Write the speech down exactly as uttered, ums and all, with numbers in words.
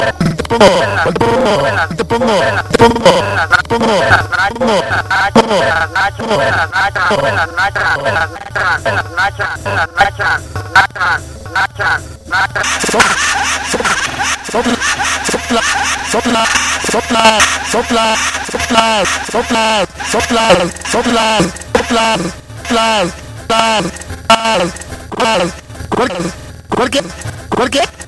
te pongo, te pongo, te pongo, te pongo, pongo, sopla, sopla, sopla, sopla, sopla, sopla, sopla, sopla, sopla, sopla, sopla, sopla, cualquier, cualquier, cualquier